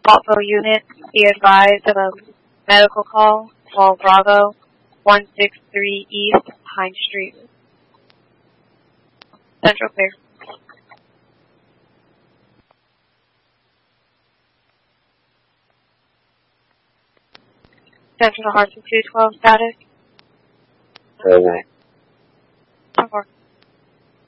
Faultville unit, be advised of a medical call, 12 Bravo, 163 East Pine Street. Central clear. Central to Hartford 212 status. Very nice.